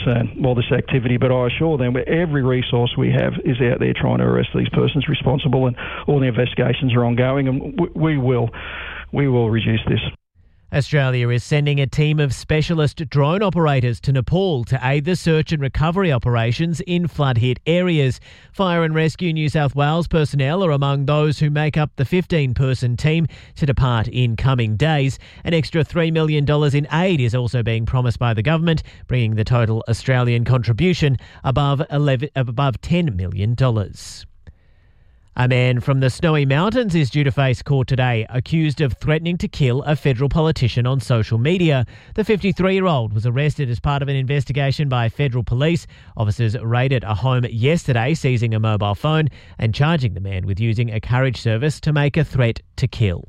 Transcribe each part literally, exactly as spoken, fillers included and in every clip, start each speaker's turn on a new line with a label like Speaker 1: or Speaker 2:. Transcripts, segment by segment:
Speaker 1: uh, while this activity, but I assure them every resource we have is out there trying to arrest these persons responsible, and all the investigations are ongoing, and we, we will we will reduce this.
Speaker 2: Australia is sending a team of specialist drone operators to Nepal to aid the search and recovery operations in flood-hit areas. Fire and Rescue New South Wales personnel are among those who make up the fifteen-person team to depart in coming days. An extra three million dollars in aid is also being promised by the government, bringing the total Australian contribution above eleven, above ten million dollars. A man from the Snowy Mountains is due to face court today, accused of threatening to kill a federal politician on social media. The fifty-three-year-old was arrested as part of an investigation by federal police. Officers raided a home yesterday, seizing a mobile phone and charging the man with using a carriage service to make a threat to kill.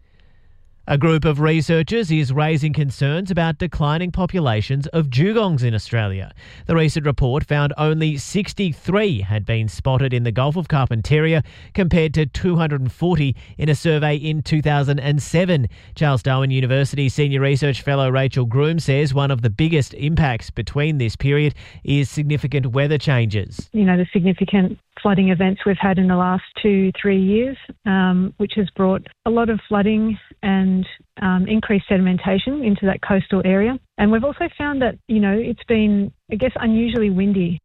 Speaker 2: A group of researchers is raising concerns about declining populations of dugongs in Australia. The recent report found only sixty-three had been spotted in the Gulf of Carpentaria, compared to two hundred forty in a survey in two thousand seven. Charles Darwin University Senior Research Fellow Rachel Groom says one of the biggest impacts between this period is significant weather changes.
Speaker 3: You know, the significant flooding events we've had in the last two, three years, um, which has brought a lot of flooding and um, increased sedimentation into that coastal area. And we've also found that, you know, it's been, I guess, unusually windy.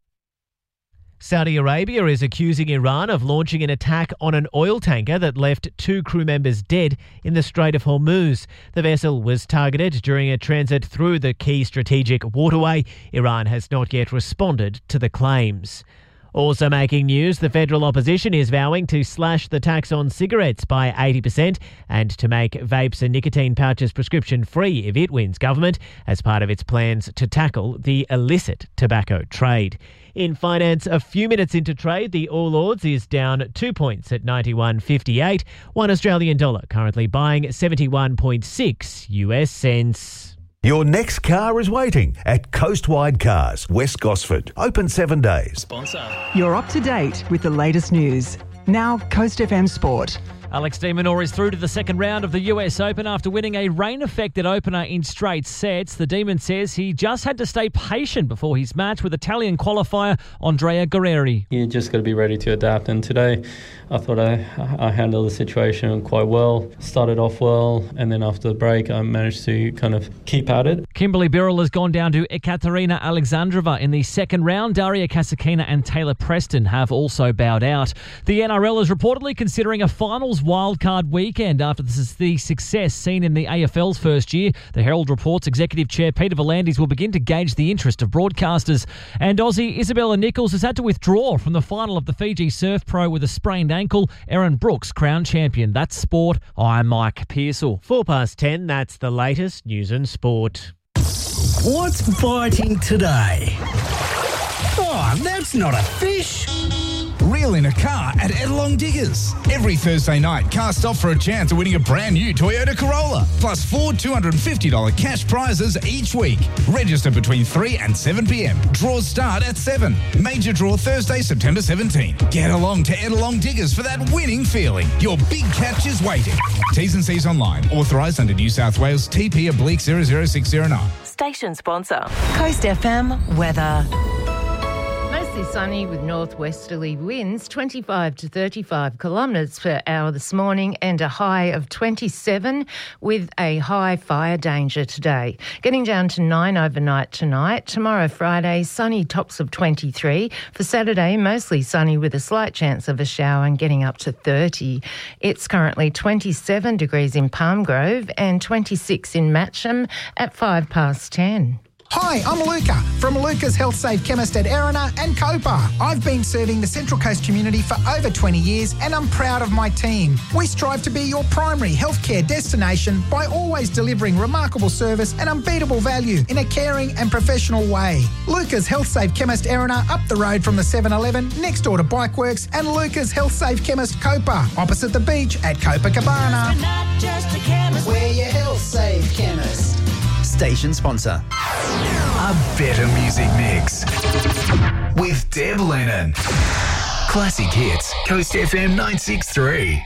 Speaker 2: Saudi Arabia is accusing Iran of launching an attack on an oil tanker that left two crew members dead in the Strait of Hormuz. The vessel was targeted during a transit through the key strategic waterway. Iran has not yet responded to the claims. Also making news, the federal opposition is vowing to slash the tax on cigarettes by eighty percent and to make vapes and nicotine pouches prescription-free if it wins government, as part of its plans to tackle the illicit tobacco trade. In finance, a few minutes into trade, the All Ords is down two points at ninety-one fifty-eight. One Australian dollar currently buying seventy-one point six U S cents.
Speaker 4: Your next car is waiting at Coastwide Cars, West Gosford. Open seven days.
Speaker 5: Sponsor.
Speaker 6: You're up to date with the latest news. Now, Coast F M Sport.
Speaker 5: Alex de Minaur is through to the second round of the U S Open after winning a rain-affected opener in straight sets. The Demon says he just had to stay patient before his match with Italian qualifier Andrea Guerrieri.
Speaker 7: You just got to be ready to adapt, and today I thought I, I handled the situation quite well. Started off well, and then after the break I managed to kind of keep at it.
Speaker 5: Kimberly Birrell has gone down to Ekaterina Alexandrova in the second round. Daria Kasatkina and Taylor Preston have also bowed out. The N R L is reportedly considering a finals wildcard weekend after this is the success seen in the A F L's first year. The Herald reports Executive Chair Peter V'landys will begin to gauge the interest of broadcasters. And Aussie Isabella Nichols has had to withdraw from the final of the Fiji Surf Pro with a sprained ankle. Erin Brooks, crowned champion. That's sport. I'm Mike Pearsall.
Speaker 2: Four past ten, that's the latest news and sport.
Speaker 8: What's biting today? Oh, that's not a fish.
Speaker 9: Reel in a car at Edelong Diggers. Every Thursday night, cast off for a chance of winning a brand new Toyota Corolla. Plus four two hundred fifty dollars cash prizes each week. Register between three and seven p.m. Draws start at seven. Major draw Thursday, September seventeenth. Get along to Edelong Diggers for that winning feeling. Your big catch is waiting. T's and C's online. Authorised under New South Wales T P oblique zero zero six zero nine.
Speaker 10: Station sponsor. Coast F M weather.
Speaker 11: Mostly sunny with northwesterly winds, twenty-five to thirty-five kilometres per hour this morning, and a high of twenty-seven with a high fire danger today. Getting down to nine overnight tonight. Tomorrow, Friday, sunny, tops of twenty-three. For Saturday, mostly sunny with a slight chance of a shower and getting up to thirty. It's currently twenty-seven degrees in Palm Grove and twenty-six in Matcham at five past ten.
Speaker 12: Hi, I'm Luca from Luca's Health Safe Chemist at Erina and Copa. I've been serving the Central Coast community for over twenty years and I'm proud of my team. We strive to be your primary healthcare destination by always delivering remarkable service and unbeatable value in a caring and professional way. Luca's Health Safe Chemist Erina up the road from the seven eleven next door to Bikeworks, and Luca's Health Safe Chemist Copa opposite the beach at Copacabana.
Speaker 13: We're not just a chemist, we're your health safe chemist.
Speaker 14: Station sponsor.
Speaker 4: A better music mix with Deb Lennon. Classic hits, Coast F M nine six three.